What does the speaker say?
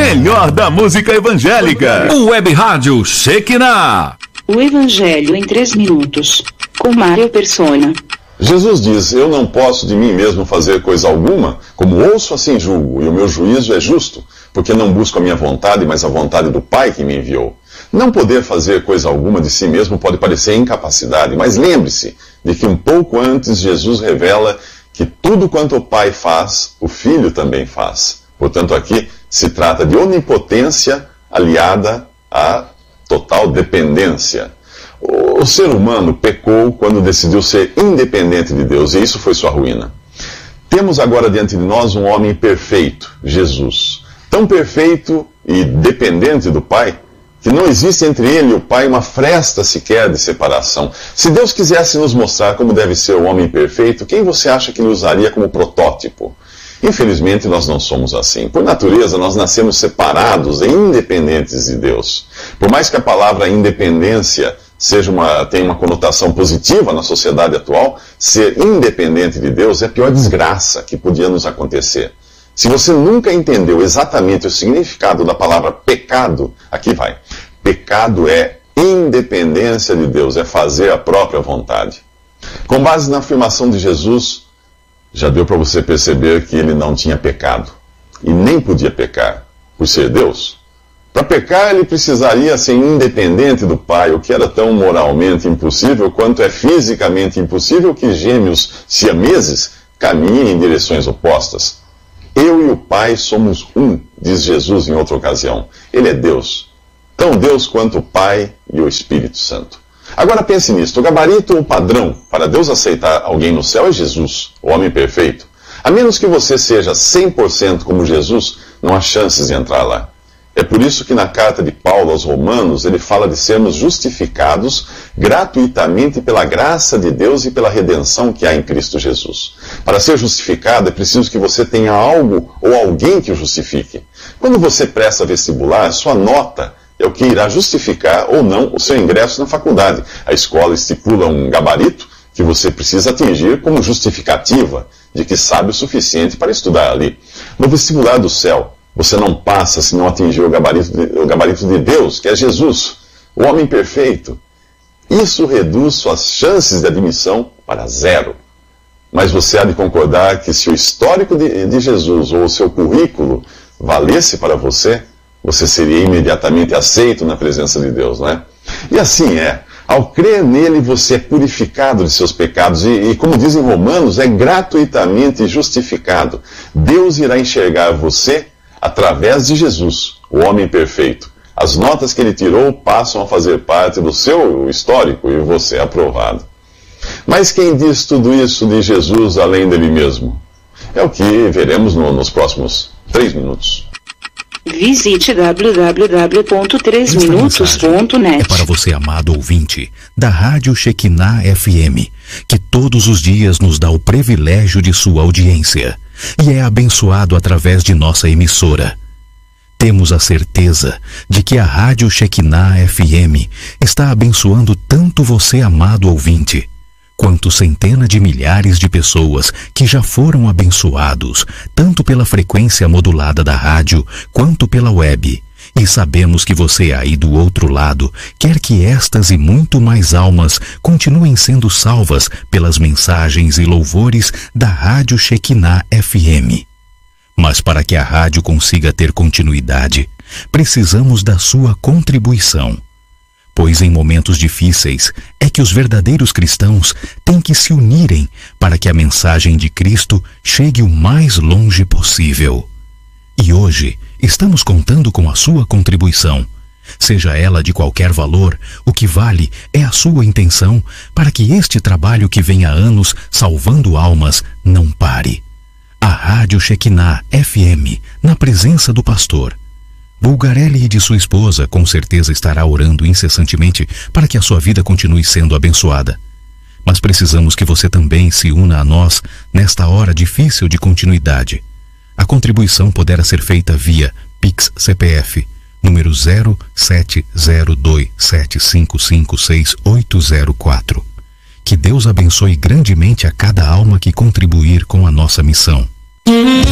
melhor da música evangélica. O Web Rádio Shekinah. O Evangelho em 3 minutos, com Mário Persona. Jesus diz: eu não posso de mim mesmo fazer coisa alguma, como ouço assim julgo, e o meu juízo é justo, porque não busco a minha vontade, mas a vontade do Pai que me enviou. Não poder fazer coisa alguma de si mesmo pode parecer incapacidade, mas lembre-se de que um pouco antes Jesus revela que tudo quanto o Pai faz, o Filho também faz. Portanto, aqui se trata de onipotência aliada a total dependência. O ser humano pecou quando decidiu ser independente de Deus, e isso foi sua ruína. Temos agora diante de nós um homem perfeito, Jesus. Tão perfeito e dependente do Pai, que não existe entre ele e o Pai uma fresta sequer de separação. Se Deus quisesse nos mostrar como deve ser o homem perfeito, quem você acha que ele usaria como protótipo? Infelizmente, nós não somos assim. Por natureza, nós nascemos separados e independentes de Deus. Por mais que a palavra independência tenha uma conotação positiva na sociedade atual, ser independente de Deus é a pior desgraça que podia nos acontecer. Se você nunca entendeu exatamente o significado da palavra pecado, aqui vai. Pecado é independência de Deus, é fazer a própria vontade. Com base na afirmação de Jesus, já deu para você perceber que ele não tinha pecado. E nem podia pecar, por ser Deus. Para pecar, ele precisaria ser independente do Pai, o que era tão moralmente impossível quanto é fisicamente impossível que gêmeos siameses caminhem em direções opostas. Eu e o Pai somos um, diz Jesus em outra ocasião. Ele é Deus. Tão Deus quanto o Pai e o Espírito Santo. Agora pense nisto, o gabarito ou padrão para Deus aceitar alguém no céu é Jesus, o homem perfeito. A menos que você seja 100% como Jesus, não há chances de entrar lá. É por isso que na carta de Paulo aos Romanos, ele fala de sermos justificados gratuitamente pela graça de Deus e pela redenção que há em Cristo Jesus. Para ser justificado, é preciso que você tenha algo ou alguém que o justifique. Quando você presta vestibular, sua nota é o que irá justificar ou não o seu ingresso na faculdade. A escola estipula um gabarito que você precisa atingir como justificativa de que sabe o suficiente para estudar ali. No vestibular do céu, você não passa se não atingir o gabarito de Deus, que é Jesus, o homem perfeito. Isso reduz suas chances de admissão para 0. Mas você há de concordar que se o histórico de Jesus ou o seu currículo valesse para você, você seria imediatamente aceito na presença de Deus, não é? E assim é. Ao crer nele, você é purificado de seus pecados e, como diz em Romanos, é gratuitamente justificado. Deus irá enxergar você através de Jesus, o homem perfeito. As notas que ele tirou passam a fazer parte do seu histórico e você é aprovado. Mas quem diz tudo isso de Jesus além dele mesmo? É o que veremos nos próximos 3 minutos. Visite www.3minutos.net. É para você, amado ouvinte, da Rádio Shekinah FM, que todos os dias nos dá o privilégio de sua audiência e é abençoado através de nossa emissora. Temos a certeza de que a Rádio Shekinah FM está abençoando tanto você, amado ouvinte, quanto centenas de milhares de pessoas que já foram abençoados, tanto pela frequência modulada da rádio, quanto pela web. E sabemos que você aí do outro lado quer que estas e muito mais almas continuem sendo salvas pelas mensagens e louvores da Rádio Shekinah FM. Mas para que a rádio consiga ter continuidade, precisamos da sua contribuição. Pois em momentos difíceis é que os verdadeiros cristãos têm que se unirem para que a mensagem de Cristo chegue o mais longe possível. E hoje estamos contando com a sua contribuição. Seja ela de qualquer valor, o que vale é a sua intenção para que este trabalho que vem há anos salvando almas não pare. A Rádio Shekinah FM, na presença do pastor Bulgarelli e de sua esposa, com certeza estará orando incessantemente para que a sua vida continue sendo abençoada. Mas precisamos que você também se una a nós nesta hora difícil de continuidade. A contribuição poderá ser feita via Pix CPF, número 070275568804. Que Deus abençoe grandemente a cada alma que contribuir com a nossa missão.